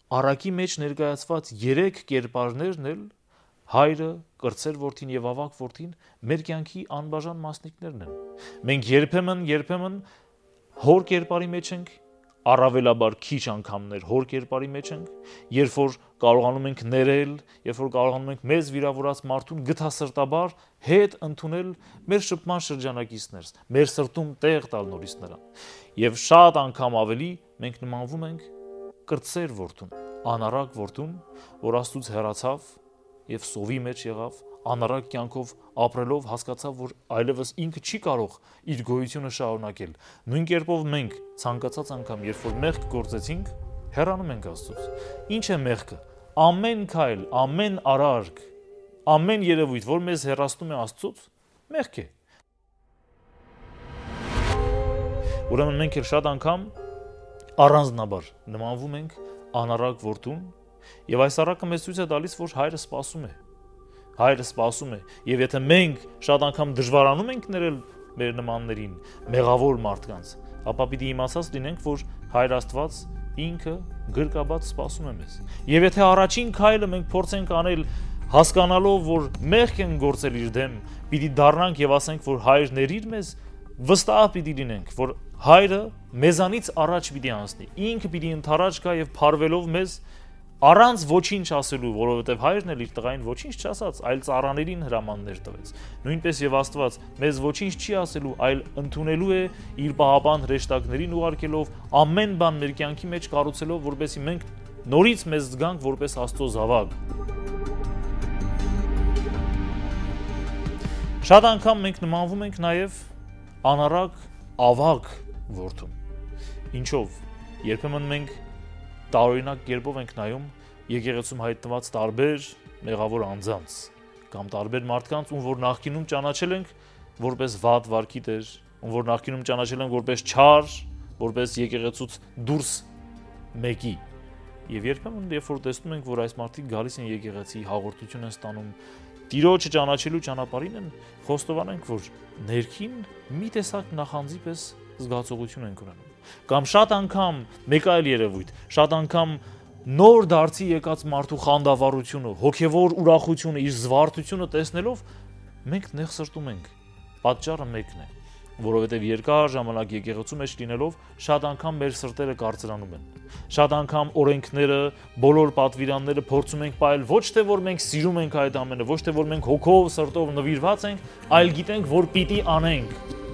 Առակի մեջ ներկայացված 3 կերպարներն էլ հայրը, կրտսեր որդին եւ ավակ որդին մեր կյանքի անբաժան մասնիկներն են։ Մենք երբեմն հոր կերպարի մեջ ենք, առավելաբար քիչ անգամներ հոր կերպարի մեջ ենք, երբ որ կարողանում ենք ներել, երբ որ կարողանում ենք մեզ վիրավորած մարդուն գթասրտաբար հետ ընդունել մեր շփման շրջանակիցներս, մեր սրտում տեղ տալ նորից նրան։ Եվ շատ անգամ ավելի մենք նմանվում ենք կրտսեր որդուն, անառակ որդուն, որ Աստծուց հեռացավ եւ սովի մեջ եղավ, անառակ կյանքով ապրելով հասկացավ, որ այլևս ինքը չի կարող իր գոյությունը շարունակել։ Նույն կերպով մենք ցանկացած անգամ, երբ որ մեղք գործեցինք, հեռանում ենք Աստծուց։ Ինչ է մեղքը։ Ամեն քայլ, ամեն արարք, ամեն երևույթ, որ մեզ հեռացնում է Աստծուց, մեղք է։ Ուրեմն մենք էլ շատ անգամ առանձնաբար նմանվում ենք անառակ որդուն, եւ այս առակը մեզ ցույց է տալիս, որ հայրը սպասում է։ Հայրը սպասում է, եւ եթե մենք շատ անգամ դժվարանում ենք ներել մեր նմաններին, մեղավոր մարդկանց, ապա պիտի իմացած լինենք, որ Հայր Աստված ինքը գրկաբաց սպասում է մեզ։ Եվ եթե առաջին քայլը մենք փորձենք անել հասկանալով, որ մեղք են գործել իր դեմ, պիտի դառնանք եւ ասենք, որ Հայր ներիր մեզ, վստահ պիտի լինենք, որ Հայրը մեզանից առաջ պիտի անցնի։ Ինքը պիտի ընթառաջ գա եւ փառվելով մեզ առանց ոչինչ ասելու, որովհետև հայրն էլ իր տղային ոչինչ չասաց, այլ ծառաներին հրամաններ տվեց։ Նույնպես եւ Աստված մեզ ոչինչ չի ասելու, այլ ընդունելու է իր պահապան հրեշտակներին ուղարկելով, ամեն բան մեր կյանքի մեջ կառուցելով, որպեսզի մենք նորից մեզ զգանք որպես Աստծո զավակ։ Շատ անգամ մենք նմանվում ենք նաեւ անառակ ավակ որդուն։ Ինչով։ Երբեմն մենք տարօրինակ կերպով ենք նայում եկեղեցում հայտնված տարբեր մեղավոր անձանց կամ տարբեր մարդկանց, ում որ նախկինում ճանաչել ենք որպես վատ վարքի տեր, ում որ նախկինում ճանաչել ենք որպես չար, որպես եկեղեցուց դուրս մեկի։ Եվ երբեմն երբ որ տեսնում ենք, որ այս մարդիկ գալիս են եկեղեցի, հաղորդություն են ստանում, Տիրոջը ճանաչելու ճանապարհին են, խոստովանենք, որ ներքին մի տեսակ նախանձի պես զգացողություն ենք ունենում։ Կամ շատ անգամ մեկ այլ երևույթ, շատ անգամ նոր դարձի եկած մարդու խանդավառությունը, հոգևոր ուրախությունը, իր զվարթությունը տեսնելով մենք նեղ սրտում ենք։ Պատճառը մեկն է, որովհետև երկար ժամանակ եկեղեցու մեջ լինելով շատ անգամ մեր սրտերը կարծրանում են։ Շատ անգամ օրենքները, բոլոր պատվիրանները փորձում ենք պահել ոչ թե որ մենք սիրում ենք այդ ամենը, ոչ թե որ մենք հոգով, սրտով նվիրված ենք, այլ գիտենք, որ պիտի անենք։